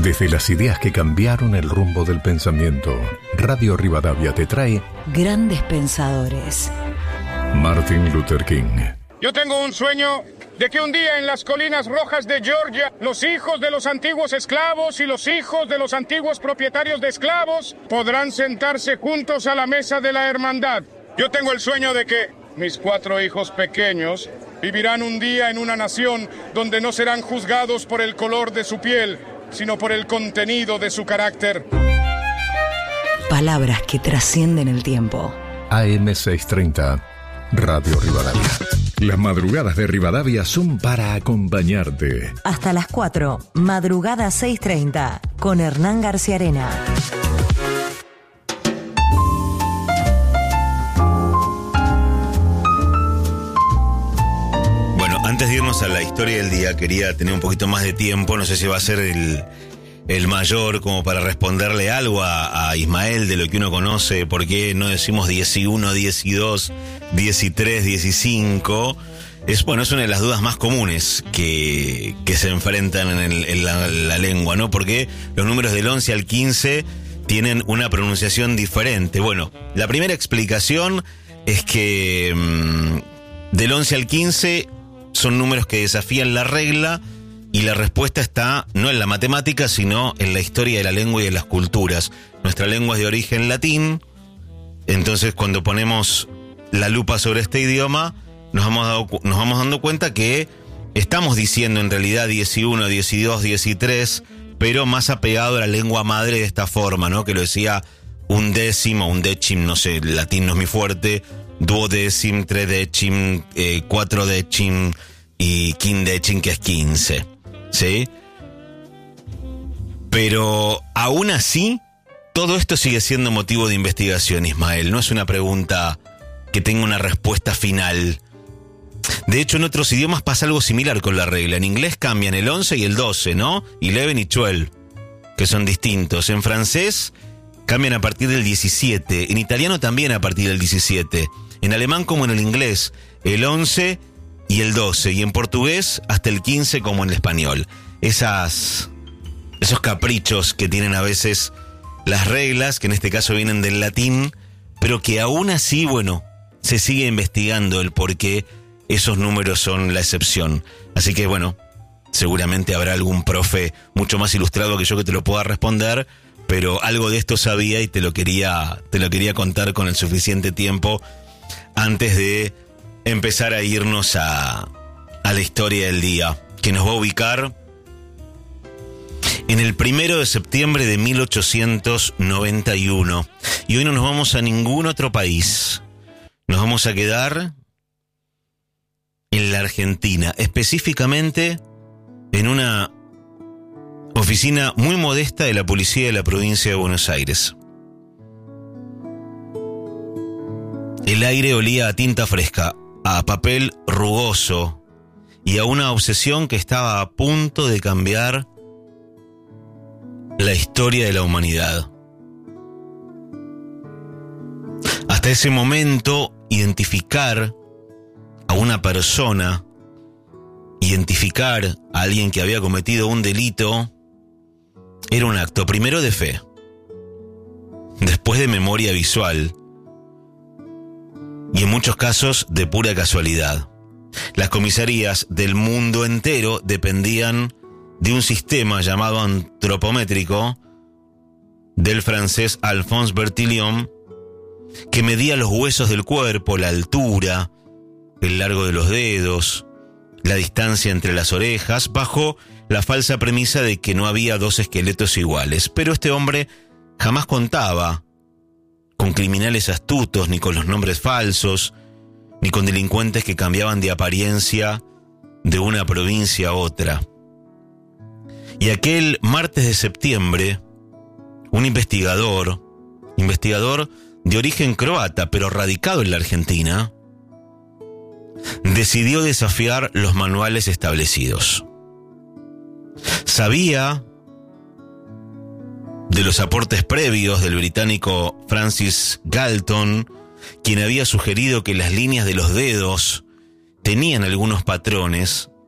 Desde las ideas que cambiaron el rumbo del pensamiento, Radio Rivadavia te trae Grandes Pensadores. Martin Luther King. Yo tengo un sueño de que un día en las colinas rojas de Georgia, los hijos de los antiguos esclavos y los hijos de los antiguos propietarios de esclavos podrán sentarse juntos a la mesa de la hermandad. Yo tengo el sueño de que mis 4 hijos pequeños vivirán un día en una nación donde no serán juzgados por el color de su piel, sino por el contenido de su carácter. Palabras que trascienden el tiempo. AM630, Radio Rivadavia. Las madrugadas de Rivadavia son para acompañarte. Hasta las 4, madrugada 6:30, con Hernán García Arena. Antes de irnos a la historia del día, quería tener un poquito más de tiempo, no sé si va a ser el mayor como para responderle algo a Ismael de lo que uno conoce, por qué no decimos 11, 12, 13, 15. Es una de las dudas más comunes que se enfrentan en la lengua, ¿no? Porque los números del 11 al 15 tienen una pronunciación diferente. Bueno, la primera explicación es que del 11 al 15... son números que desafían la regla y la respuesta está no en la matemática, sino en la historia de la lengua y de las culturas. Nuestra lengua es de origen latín, entonces cuando ponemos la lupa sobre este idioma, nos vamos dando cuenta que estamos diciendo en realidad 11, 12, 13, pero más apegado a la lengua madre de esta forma, ¿no? Que lo decía un décimo, un décim, no sé, el latín no es muy fuerte, duodécim, tredécim, cuatrodécim y quindécim, que es 15, ¿sí? Pero aún así, todo esto sigue siendo motivo de investigación, Ismael. No es una pregunta que tenga una respuesta final. De hecho, en otros idiomas pasa algo similar con la regla. En inglés cambian el 11 y el 12, ¿no? 11 y 12, que son distintos. En francés cambian a partir del 17. En italiano también a partir del 17. En alemán como en el inglés, el 11 y el 12. Y en portugués hasta el 15 como en el español. Esos caprichos que tienen a veces las reglas, que en este caso vienen del latín, pero que aún así, se sigue investigando el por qué esos números son la excepción. Así que, seguramente habrá algún profe mucho más ilustrado que yo que te lo pueda responder, pero algo de esto sabía y te lo quería contar con el suficiente tiempo antes de empezar a irnos a la historia del día, que nos va a ubicar en el 1 de septiembre de 1891. Y hoy no nos vamos a ningún otro país. Nos vamos a quedar en la Argentina, específicamente en una oficina muy modesta de la policía de la provincia de Buenos Aires. El aire olía a tinta fresca, a papel rugoso y a una obsesión que estaba a punto de cambiar la historia de la humanidad. Hasta ese momento, identificar a una persona, identificar a alguien que había cometido un delito, era un acto primero de fe, después de memoria visual y en muchos casos de pura casualidad. Las comisarías del mundo entero dependían de un sistema llamado antropométrico del francés Alphonse Bertillon, que medía los huesos del cuerpo, la altura, el largo de los dedos, la distancia entre las orejas, bajo la falsa premisa de que no había 2 esqueletos iguales. Pero este hombre jamás contaba con criminales astutos, ni con los nombres falsos, ni con delincuentes que cambiaban de apariencia de una provincia a otra. Y aquel martes de septiembre, un investigador de origen croata, pero radicado en la Argentina, decidió desafiar los manuales establecidos. Sabía de los aportes previos del británico Francis Galton, quien había sugerido que las líneas de los dedos tenían algunos patrones,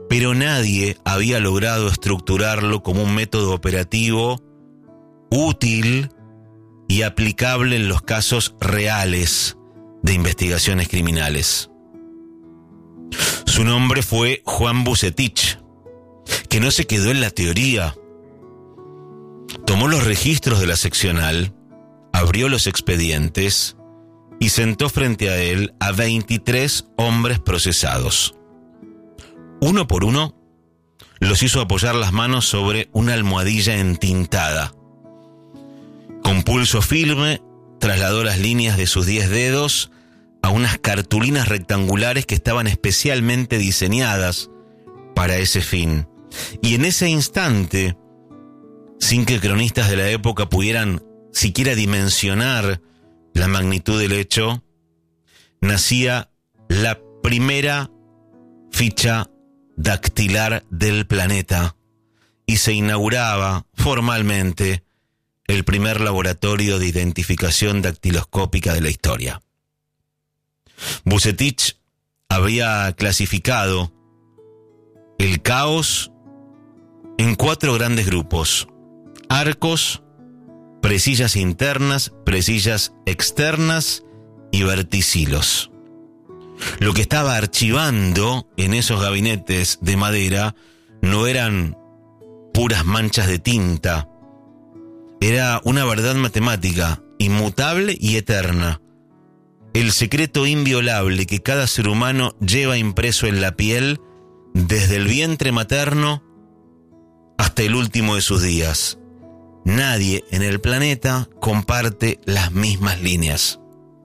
pero nadie había logrado estructurarlo como un método operativo útil y aplicable en los casos reales de investigaciones criminales. Su nombre fue Juan Vucetich, que no se quedó en la teoría. Tomó los registros de la seccional, abrió los expedientes y sentó frente a él a 23 hombres procesados. Uno por uno, los hizo apoyar las manos sobre una almohadilla entintada. Con pulso firme, trasladó las líneas de sus 10 dedos a unas cartulinas rectangulares que estaban especialmente diseñadas para ese fin. Y en ese instante, sin que cronistas de la época pudieran siquiera dimensionar la magnitud del hecho, nacía la primera ficha dactilar del planeta y se inauguraba formalmente el primer laboratorio de identificación dactiloscópica de la historia. Vucetich había clasificado el caos en 4 grandes grupos: arcos, presillas internas, presillas externas y verticilos. Lo que estaba archivando en esos gabinetes de madera no eran puras manchas de tinta, era una verdad matemática, inmutable y eterna. El secreto inviolable que cada ser humano lleva impreso en la piel desde el vientre materno hasta el último de sus días. Nadie en el planeta comparte las mismas líneas.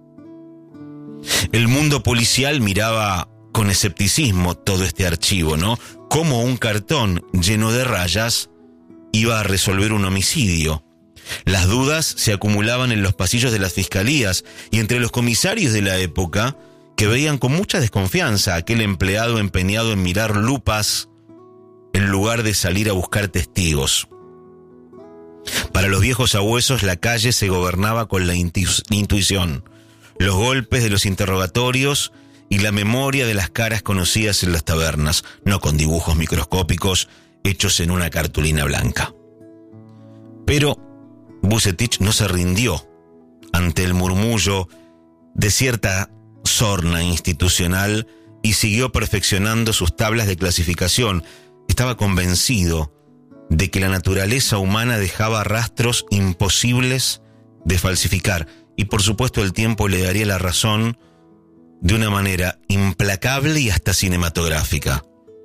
El mundo policial miraba con escepticismo todo este archivo, ¿no? Cómo un cartón lleno de rayas iba a resolver un homicidio. Las dudas se acumulaban en los pasillos de las fiscalías y entre los comisarios de la época, que veían con mucha desconfianza a aquel empleado empeñado en mirar lupas en lugar de salir a buscar testigos. Para los viejos sabuesos, la calle se gobernaba con la intuición, los golpes de los interrogatorios y la memoria de las caras conocidas en las tabernas, no con dibujos microscópicos hechos en una cartulina blanca. Pero Vucetich no se rindió ante el murmullo de cierta sorna institucional y siguió perfeccionando sus tablas de clasificación. Estaba convencido de que la naturaleza humana dejaba rastros imposibles de falsificar y por supuesto el tiempo le daría la razón de una manera implacable y hasta cinematográfica.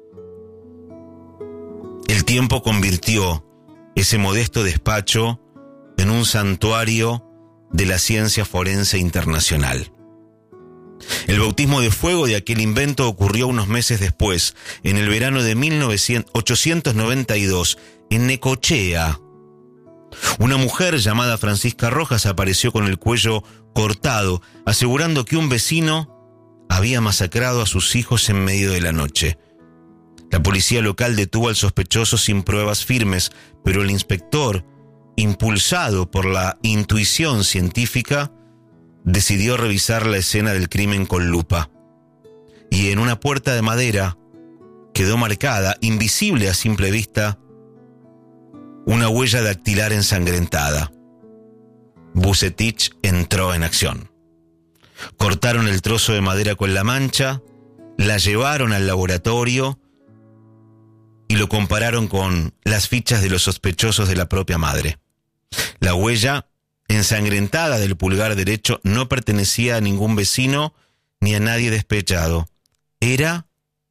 El tiempo convirtió ese modesto despacho en un santuario de la ciencia forense internacional. El bautismo de fuego de aquel invento ocurrió unos meses después, en el verano de 1892, en Necochea. Una mujer llamada Francisca Rojas apareció con el cuello cortado, asegurando que un vecino había masacrado a sus hijos en medio de la noche. La policía local detuvo al sospechoso sin pruebas firmes, pero el inspector, impulsado por la intuición científica, decidió revisar la escena del crimen con lupa. Y en una puerta de madera quedó marcada, invisible a simple vista, una huella dactilar ensangrentada. Vucetich entró en acción. Cortaron el trozo de madera con la mancha, la llevaron al laboratorio y lo compararon con las fichas de los sospechosos de la propia madre. La huella ensangrentada del pulgar derecho no pertenecía a ningún vecino ni a nadie despechado. Era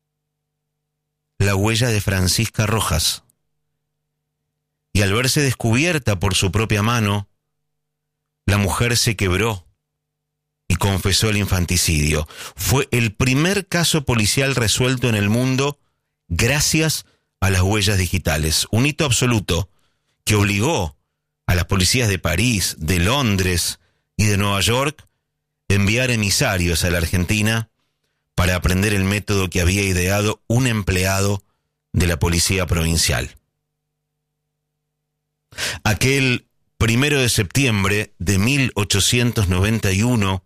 la huella de Francisca Rojas. Y al verse descubierta por su propia mano, la mujer se quebró y confesó el infanticidio. Fue el primer caso policial resuelto en el mundo gracias a las huellas digitales. Un hito absoluto que obligó a las policías de París, de Londres y de Nueva York a enviar emisarios a la Argentina para aprender el método que había ideado un empleado de la policía provincial. Aquel 1 de septiembre de 1891,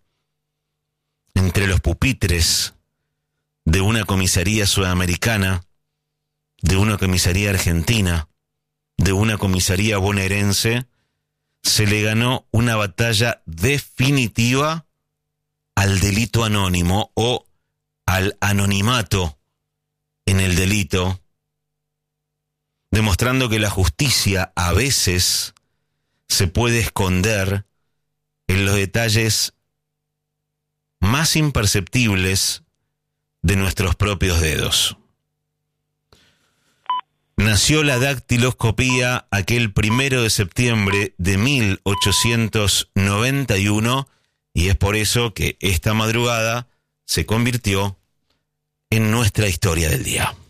entre los pupitres de una comisaría sudamericana, de una comisaría argentina, de una comisaría bonaerense, se le ganó una batalla definitiva al delito anónimo o al anonimato en el delito, demostrando que la justicia a veces se puede esconder en los detalles más imperceptibles de nuestros propios dedos. Nació la dactiloscopía aquel 1 de septiembre de 1891 y es por eso que esta madrugada se convirtió en nuestra historia del día.